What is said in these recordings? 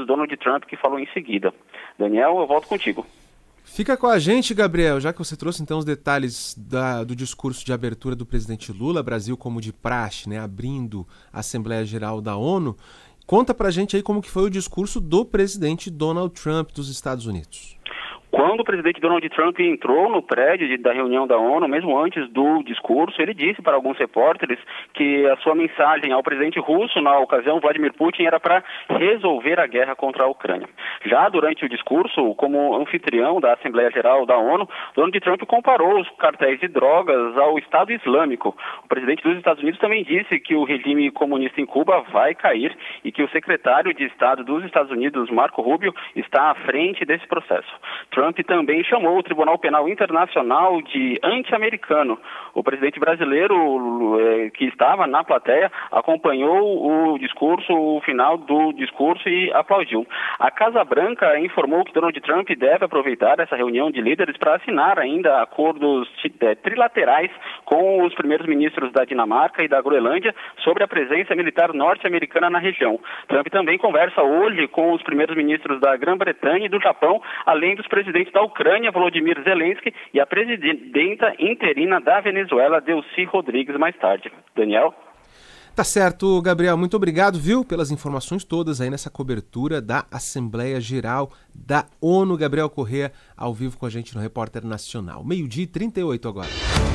Unidos, Donald Trump, que falou em seguida. Daniel, eu volto contigo. Fica com a gente, Gabriel, já que você trouxe então os detalhes do discurso de abertura do presidente Lula, Brasil como de praxe, né, abrindo a Assembleia Geral da ONU. Conta pra gente aí como que foi o discurso do presidente Donald Trump dos Estados Unidos. Quando o presidente Donald Trump entrou no prédio da reunião da ONU, mesmo antes do discurso, ele disse para alguns repórteres que a sua mensagem ao presidente russo, na ocasião, Vladimir Putin, era para resolver a guerra contra a Ucrânia. Já durante o discurso, como anfitrião da Assembleia Geral da ONU, Donald Trump comparou os cartéis de drogas ao Estado Islâmico. O presidente dos Estados Unidos também disse que o regime comunista em Cuba vai cair e que o secretário de Estado dos Estados Unidos, Marco Rubio, está à frente desse processo. Trump também chamou o Tribunal Penal Internacional de anti-americano. O presidente brasileiro, que estava na plateia, acompanhou o discurso, o final do discurso e aplaudiu. A Casa Branca informou que Donald Trump deve aproveitar essa reunião de líderes para assinar ainda acordos trilaterais com os primeiros ministros da Dinamarca e da Groenlândia sobre a presença militar norte-americana na região. Trump também conversa hoje com os primeiros ministros da Grã-Bretanha e do Japão, além dos presidentes da Ucrânia, Volodymyr Zelensky, e a presidenta interina da Venezuela, Delcy Rodrigues, mais tarde. Daniel? Tá certo, Gabriel. Muito obrigado, viu, pelas informações todas aí nessa cobertura da Assembleia Geral da ONU. Gabriel Corrêa, ao vivo com a gente no Repórter Nacional. 12h38 agora.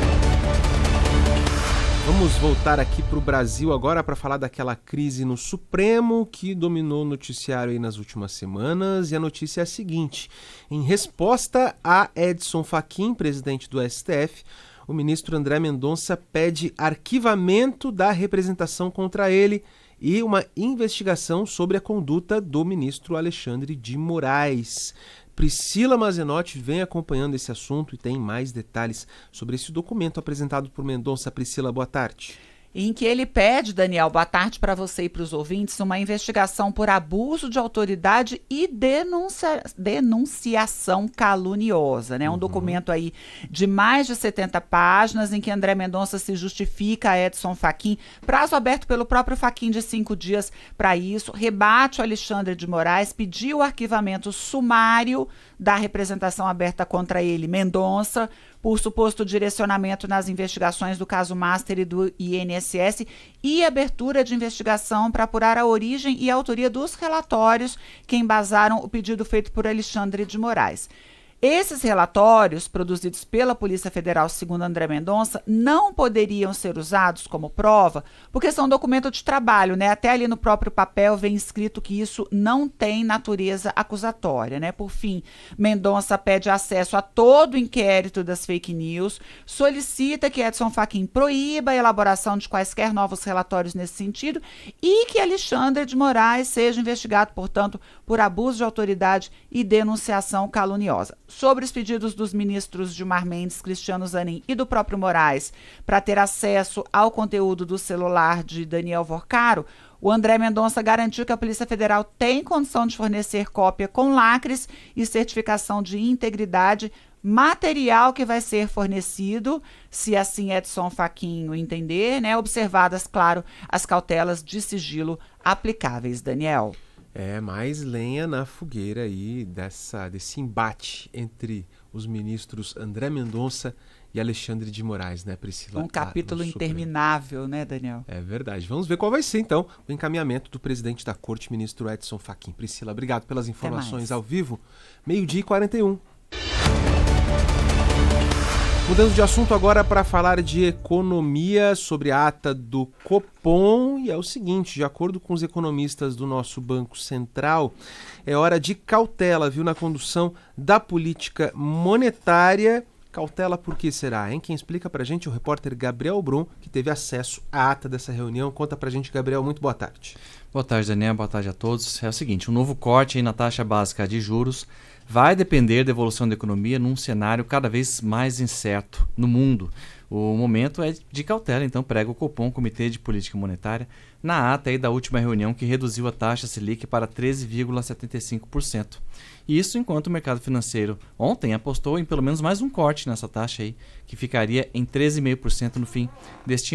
Vamos voltar aqui para o Brasil agora para falar daquela crise no Supremo que dominou o noticiário aí nas últimas semanas. E a notícia é a seguinte: em resposta a Edson Fachin, presidente do STF, o ministro André Mendonça pede arquivamento da representação contra ele e uma investigação sobre a conduta do ministro Alexandre de Moraes. Priscila Mazenotti vem acompanhando esse assunto e tem mais detalhes sobre esse documento apresentado por Mendonça. Priscila, boa tarde. Em que ele pede, Daniel, boa tarde para você e para os ouvintes, uma investigação por abuso de autoridade e denunciação caluniosa, né? Um documento aí de mais de 70 páginas em que André Mendonça se justifica a Edson Fachin, prazo aberto pelo próprio Fachin de 5 dias para isso, rebate o Alexandre de Moraes, pediu o arquivamento sumário da representação aberta contra ele, Mendonça, por suposto direcionamento nas investigações do caso Master e do INSS e abertura de investigação para apurar a origem e a autoria dos relatórios que embasaram o pedido feito por Alexandre de Moraes. Esses relatórios, produzidos pela Polícia Federal, segundo André Mendonça, não poderiam ser usados como prova, porque são documento de trabalho, né? Até ali no próprio papel vem escrito que isso não tem natureza acusatória, né? Por fim, Mendonça pede acesso a todo o inquérito das fake news, solicita que Edson Fachin proíba a elaboração de quaisquer novos relatórios nesse sentido e que Alexandre de Moraes seja investigado, portanto, por abuso de autoridade e denunciação caluniosa. Sobre os pedidos dos ministros Gilmar Mendes, Cristiano Zanin e do próprio Moraes para ter acesso ao conteúdo do celular de Daniel Vorcaro, o André Mendonça garantiu que a Polícia Federal tem condição de fornecer cópia com lacres e certificação de integridade, material que vai ser fornecido, se assim Edson Fachin o entender, né? Observadas, claro, as cautelas de sigilo aplicáveis, Daniel. Mais lenha na fogueira aí desse embate entre os ministros André Mendonça e Alexandre de Moraes, né, Priscila? Um capítulo interminável, né, Daniel? É verdade. Vamos ver qual vai ser, então, o encaminhamento do presidente da Corte, ministro Edson Fachin. Priscila, obrigado pelas informações ao vivo. 12h41. Mudando de assunto agora para falar de economia, sobre a ata do Copom, e é o seguinte: de acordo com os economistas do nosso Banco Central, é hora de cautela, viu, na condução da política monetária. Cautela por que será, hein? Quem explica pra gente é o repórter Gabriel Brum, que teve acesso à ata dessa reunião. Conta pra gente, Gabriel, muito boa tarde. Boa tarde, Daniel, boa tarde a todos. É o seguinte, um novo corte aí na taxa básica de juros vai depender da evolução da economia num cenário cada vez mais incerto no mundo. O momento é de cautela, então prega o Copom, Comitê de Política Monetária, na ata aí da última reunião que reduziu a taxa Selic para 13,75%. Isso enquanto o mercado financeiro ontem apostou em pelo menos mais um corte nessa taxa aí, que ficaria em 13,5% no fim deste ano.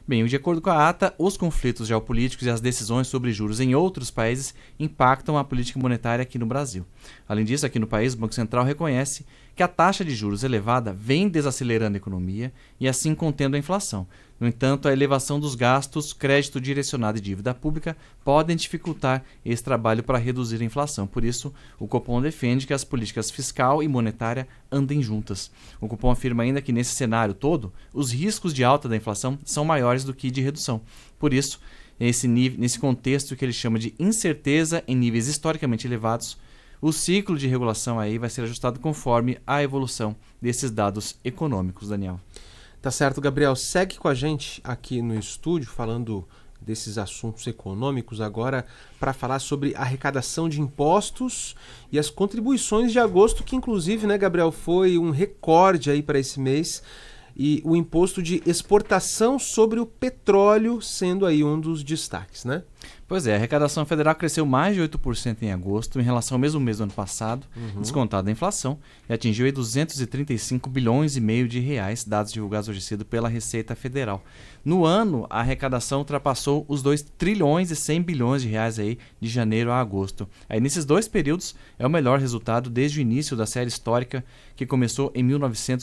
Bem, de acordo com a ata, os conflitos geopolíticos e as decisões sobre juros em outros países impactam a política monetária aqui no Brasil. Além disso, aqui no país, o Banco Central reconhece que a taxa de juros elevada vem desacelerando a economia e assim contendo a inflação. No entanto, a elevação dos gastos, crédito direcionado e dívida pública podem dificultar esse trabalho para reduzir a inflação. Por isso, o Copom defende que as políticas fiscal e monetária andem juntas. O Copom afirma ainda que nesse cenário todo, os riscos de alta da inflação são maiores do que de redução. Por isso, nesse contexto que ele chama de incerteza em níveis historicamente elevados, o ciclo de regulação aí vai ser ajustado conforme a evolução desses dados econômicos, Daniel. Tá certo, Gabriel. Segue com a gente aqui no estúdio, falando desses assuntos econômicos agora, para falar sobre arrecadação de impostos e as contribuições de agosto, que inclusive, né, Gabriel, foi um recorde aí para esse mês, e o imposto de exportação sobre o petróleo sendo aí um dos destaques, né? Pois é, a arrecadação federal cresceu mais de 8% em agosto em relação ao mesmo mês do ano passado, descontada a inflação, e atingiu aí 235 bilhões e meio de reais, dados divulgados hoje cedo pela Receita Federal. No ano, a arrecadação ultrapassou os 2 trilhões e 100 bilhões de reais aí de janeiro a agosto. Aí nesses dois períodos é o melhor resultado desde o início da série histórica que começou em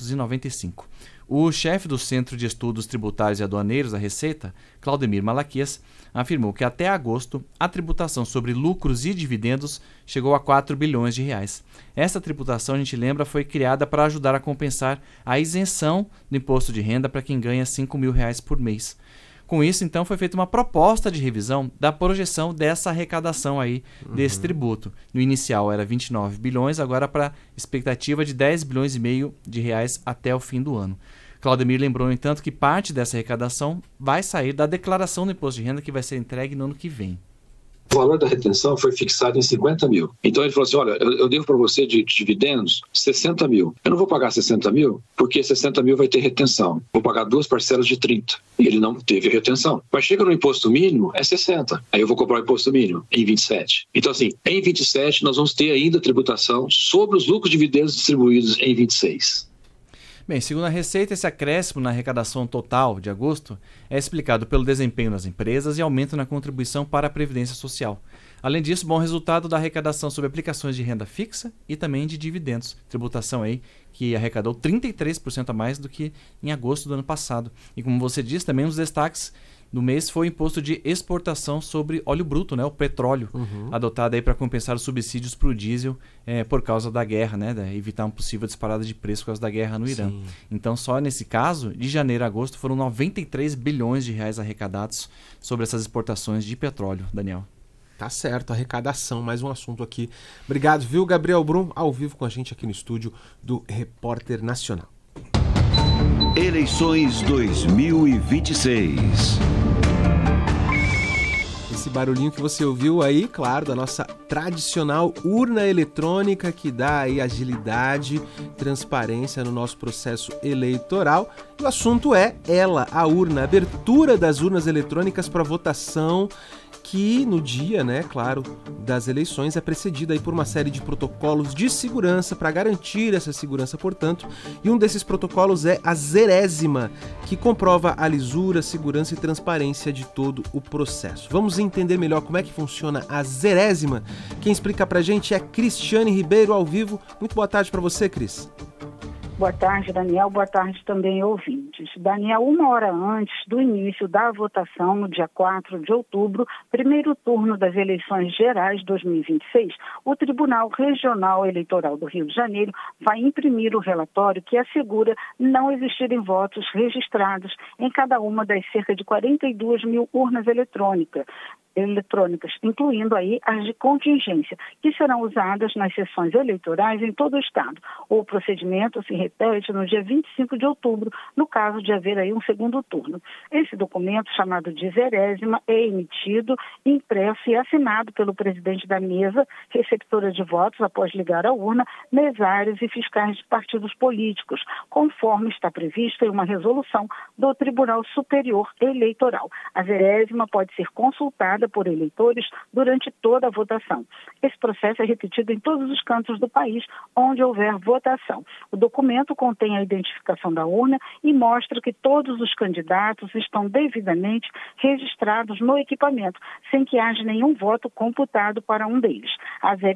1995. O chefe do Centro de Estudos Tributários e Aduaneiros da Receita, Claudemir Malaquias, afirmou que até agosto a tributação sobre lucros e dividendos chegou a 4 bilhões de reais. Essa tributação, a gente lembra, foi criada para ajudar a compensar a isenção do imposto de renda para quem ganha R$5.000 por mês. Com isso, então, foi feita uma proposta de revisão da projeção dessa arrecadação aí, desse tributo. No inicial era 29 bilhões, agora para expectativa de 10 bilhões e meio de reais até o fim do ano. Claudemir lembrou, no entanto, que parte dessa arrecadação vai sair da declaração do imposto de renda que vai ser entregue no ano que vem. O valor da retenção foi fixado em 50 mil. Então ele falou assim, olha, eu devo para você de dividendos 60 mil. Eu não vou pagar 60 mil porque 60 mil vai ter retenção. Vou pagar 2 parcelas de 30. E ele não teve retenção. Mas chega no imposto mínimo, é 60. Aí eu vou cobrar o imposto mínimo em 27. Então assim, em 27 nós vamos ter ainda tributação sobre os lucros de dividendos distribuídos em 26. Bem, segundo a Receita, esse acréscimo na arrecadação total de agosto é explicado pelo desempenho das empresas e aumento na contribuição para a Previdência Social. Além disso, bom resultado da arrecadação sobre aplicações de renda fixa e também de dividendos. Tributação aí que arrecadou 33% a mais do que em agosto do ano passado. E como você disse, também um dos destaques do mês foi o imposto de exportação sobre óleo bruto, né, o petróleo, adotado aí para compensar os subsídios para o diesel por causa da guerra, né, evitar uma possível disparada de preço por causa da guerra no Irã. Sim. Então, só nesse caso, de janeiro a agosto, foram 93 bilhões de reais arrecadados sobre essas exportações de petróleo, Daniel. Tá certo, arrecadação, mais um assunto aqui. Obrigado, viu, Gabriel Brum, ao vivo com a gente aqui no estúdio do Repórter Nacional. Eleições 2026. Esse barulhinho que você ouviu aí, claro, da nossa tradicional urna eletrônica que dá aí agilidade, transparência no nosso processo eleitoral. E o assunto é ela, a urna, a abertura das urnas eletrônicas para votação, que no dia, né, claro, das eleições é precedida aí por uma série de protocolos de segurança para garantir essa segurança, portanto, e um desses protocolos é a Zerésima, que comprova a lisura, segurança e transparência de todo o processo. Vamos entender melhor como é que funciona a Zerésima. Quem explica pra gente é Cristiane Ribeiro, ao vivo. Muito boa tarde para você, Cris. Boa tarde, Daniel. Boa tarde também, ouvintes. Daniel, 1 hora antes do início da votação, no dia 4 de outubro, primeiro turno das eleições gerais 2026, o Tribunal Regional Eleitoral do Rio de Janeiro vai imprimir o relatório que assegura não existirem votos registrados em cada uma das cerca de 42 mil urnas eletrônicas, incluindo aí as de contingência, que serão usadas nas sessões eleitorais em todo o estado. O procedimento se repete no dia 25 de outubro, no caso de haver aí um segundo turno. Esse documento, chamado de Zerésima, é emitido, impresso e assinado pelo presidente da mesa, receptora de votos após ligar a urna, mesários e fiscais de partidos políticos, conforme está previsto em uma resolução do Tribunal Superior Eleitoral. A Zerésima pode ser consultada utilizada por eleitores durante toda a votação. Esse processo é repetido em todos os cantos do país onde houver votação. O documento contém a identificação da urna e mostra que todos os candidatos estão devidamente registrados no equipamento, sem que haja nenhum voto computado para um deles. As